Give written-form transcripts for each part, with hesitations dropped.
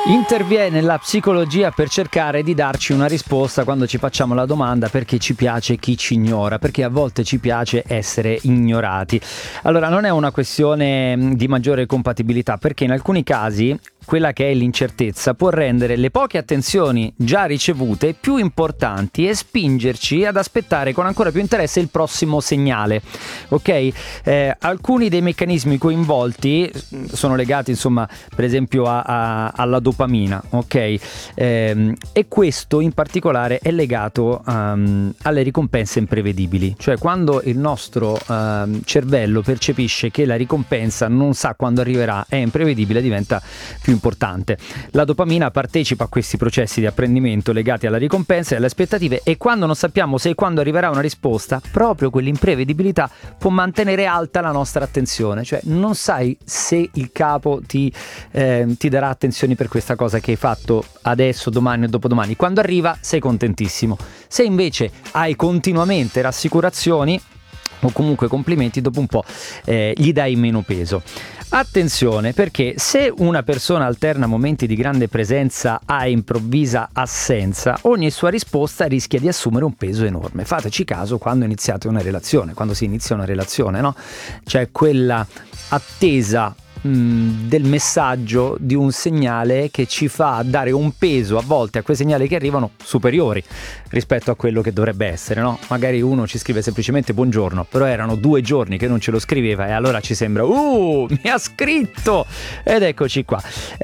Interviene la psicologia per cercare di darci una risposta quando ci facciamo la domanda perché ci piace chi ci ignora, perché a volte ci piace essere ignorati. Allora, non è una questione di maggiore compatibilità, perché in alcuni casi quella che è l'incertezza può rendere le poche attenzioni già ricevute più importanti e spingerci ad aspettare con ancora più interesse il prossimo segnale. Ok? Alcuni dei meccanismi coinvolti sono legati, insomma, per esempio alla dopamina, ok? E questo in particolare è legato alle ricompense imprevedibili, cioè quando il nostro cervello percepisce che la ricompensa non sa quando arriverà, è imprevedibile, diventa più importante. La dopamina partecipa a questi processi di apprendimento legati alla ricompensa e alle aspettative, e quando non sappiamo se e quando arriverà una risposta, proprio quell'imprevedibilità può mantenere alta la nostra attenzione, cioè non sai se il capo ti darà attenzioni per questa cosa che hai fatto adesso, domani o dopodomani. Quando arriva sei contentissimo. Se invece hai continuamente rassicurazioni o comunque complimenti, dopo un po' gli dai meno peso. Attenzione, perché se una persona alterna momenti di grande presenza a improvvisa assenza, ogni sua risposta rischia di assumere un peso enorme. Fateci caso quando iniziate una relazione, quando si inizia una relazione, no? C'è quella attesa del messaggio, di un segnale che ci fa dare un peso a volte a quei segnali che arrivano superiori rispetto a quello che dovrebbe essere, no? Magari uno ci scrive semplicemente buongiorno, però erano 2 giorni che non ce lo scriveva e allora ci sembra mi ha scritto, ed eccoci qua.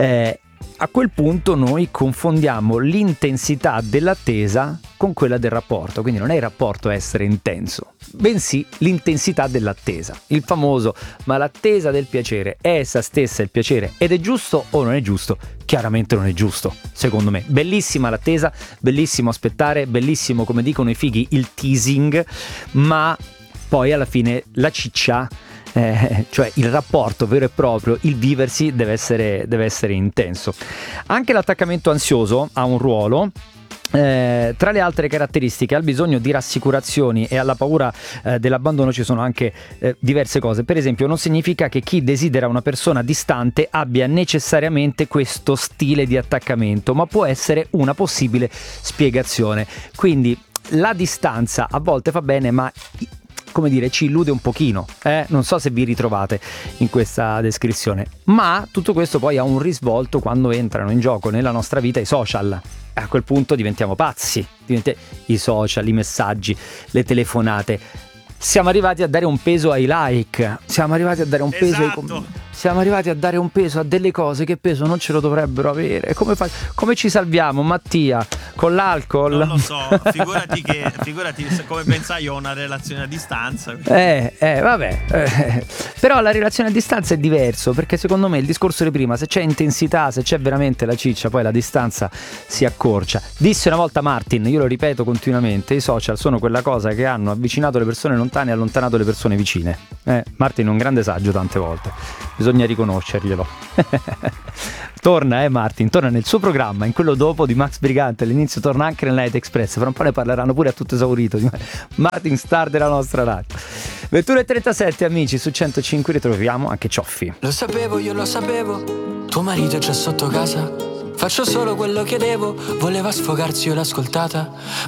A quel punto noi confondiamo l'intensità dell'attesa con quella del rapporto, quindi non è il rapporto a essere intenso, bensì l'intensità dell'attesa. Il famoso, ma l'attesa del piacere è essa stessa il piacere, ed è giusto o non è giusto? Chiaramente non è giusto, secondo me. Bellissima l'attesa, bellissimo aspettare, bellissimo, come dicono i fighi, il teasing, ma poi alla fine la ciccia, cioè il rapporto vero e proprio, il viversi deve essere intenso. Anche l'attaccamento ansioso ha un ruolo. Tra le altre caratteristiche, al bisogno di rassicurazioni e alla paura dell'abbandono ci sono anche diverse cose. Per esempio, non significa che chi desidera una persona distante abbia necessariamente questo stile di attaccamento, ma può essere una possibile spiegazione. Quindi la distanza a volte fa bene, ma come dire, ci illude un pochino, non so se vi ritrovate in questa descrizione, ma tutto questo poi ha un risvolto quando entrano in gioco nella nostra vita i social. A quel punto diventiamo pazzi, i social, i messaggi, le telefonate. Siamo arrivati a dare un peso ai like, siamo arrivati a dare un peso ai commenti. Siamo arrivati a dare un peso a delle cose che peso non ce lo dovrebbero avere. Come ci salviamo, Mattia? Con l'alcol? Non lo so, figurati come pensai, io ho una relazione a distanza. Vabbè. Però la relazione a distanza è diverso, perché secondo me il discorso di prima, se c'è intensità, se c'è veramente la ciccia, poi la distanza si accorcia. Disse una volta Martin, io lo ripeto continuamente, i social sono quella cosa che hanno avvicinato le persone lontane e allontanato le persone vicine. Martin è un grande saggio tante volte, bisogna riconoscerglielo. Torna Martin, torna nel suo programma, in quello dopo di Max Brigante, all'inizio torna anche nel Night Express, fra un po' ne parleranno pure a tutto esaurito di Martin, star della nostra radio. 21:37 amici, su 105 ritroviamo anche Cioffi. Lo sapevo, io lo sapevo, tuo marito è già sotto casa, faccio solo quello che devo, voleva sfogarsi, io l'ho ascoltata,